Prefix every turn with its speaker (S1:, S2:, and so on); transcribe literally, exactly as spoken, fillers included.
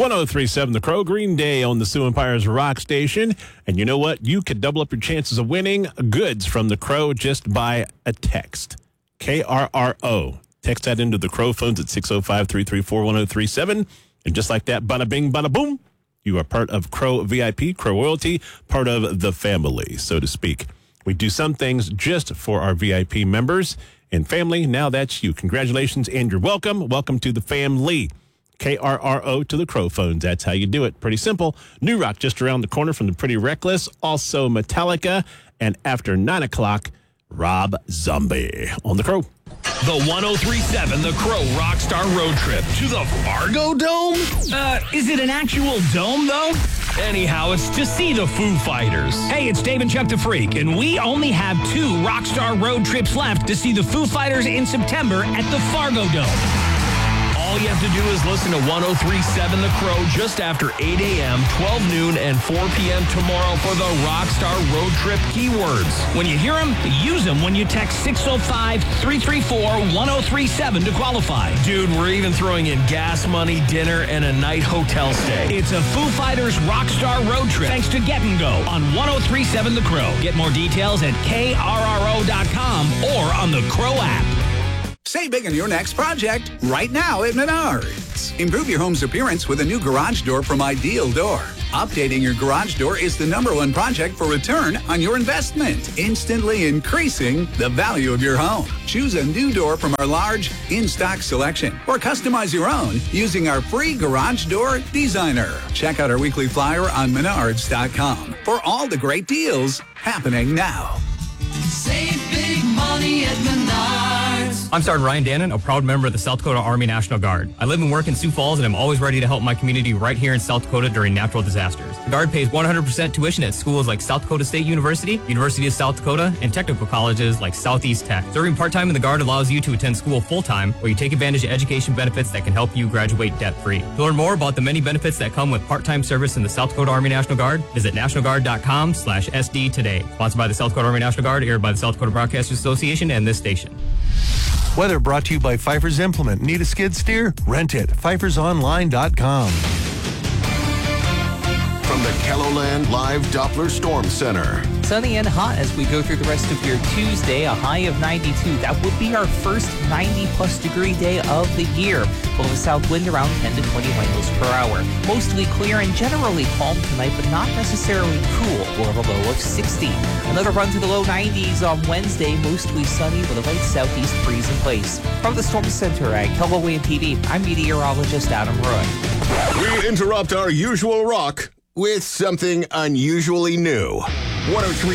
S1: one oh three point seven The Crow, Green Day on the Sioux Empire's Rock Station. And you know what? You could double up your chances of winning goods from The Crow just by a text. K R R O. Text that into The Crow phones at six oh five, three three four, one oh three seven. And just like that, bada bing, bada boom, you are part of Crow V I P, Crow Royalty, part of the family, so to speak. We do some things just for our V I P members and family. Now that's you. Congratulations and you're welcome. Welcome to the family. K R R O to the Crow phones. That's how you do it. Pretty simple. New Rock just around the corner from the Pretty Reckless. Also Metallica. And after nine o'clock, Rob Zombie on the Crow.
S2: The one oh three point seven The Crow Rockstar Road Trip to the Fargo Dome? Uh, is it an actual dome, though? Anyhow, it's to see the Foo Fighters. Hey, it's Dave and Chuck the Freak, and we only have two Rockstar Road Trips left to see the Foo Fighters in September at the Fargo Dome. All you have to do is listen to one oh three point seven The Crow just after eight a.m., twelve noon, and four p.m. tomorrow for the Rockstar Road Trip keywords. When you hear them, use them when you text six oh five, three three four, one oh three seven to qualify. Dude, we're even throwing in gas money, dinner, and a night hotel stay. It's a Foo Fighters Rockstar Road Trip thanks to Get and Go on one oh three point seven The Crow. Get more details at K R R O dot com or on the Crow app.
S3: Save big on your next project right now at Menards. Improve your home's appearance with a new garage door from Ideal Door. Updating your garage door is the number one project for return on your investment, instantly increasing the value of your home. Choose a new door from our large in-stock selection or customize your own using our free Garage Door Designer. Check out our weekly flyer on menards dot com for all the great deals happening now.
S4: Save big money at Menards.
S5: I'm Sergeant Ryan Dannon, a proud member of the South Dakota Army National Guard. I live and work in Sioux Falls, and I'm always ready to help my community right here in South Dakota during natural disasters. The Guard pays one hundred percent tuition at schools like South Dakota State University, University of South Dakota, and technical colleges like Southeast Tech. Serving part-time in the Guard allows you to attend school full-time, where you take advantage of education benefits that can help you graduate debt-free. To learn more about the many benefits that come with part-time service in the South Dakota Army National Guard, visit national guard dot com slash S D today. Sponsored by the South Dakota Army National Guard, aired by the South Dakota Broadcasters Association and this station.
S6: Weather brought to you by Pfeiffer's Implement. Need a skid steer? Rent it. Pfeifers Online dot com.
S7: From the Kelloland Live Doppler Storm Center.
S8: Sunny and hot as we go through the rest of your Tuesday, a high of ninety-two. That would be our first ninety-plus degree day of the year. Full of a south wind around ten to twenty miles per hour. Mostly clear and generally calm tonight, but not necessarily cool. We'll have a low of sixty. Another run to the low nineties on Wednesday, mostly sunny with a light southeast breeze in place. From the Storm Center at K L W N T V, I'm meteorologist Adam Roy.
S7: We interrupt our usual rock with something unusually new. one oh three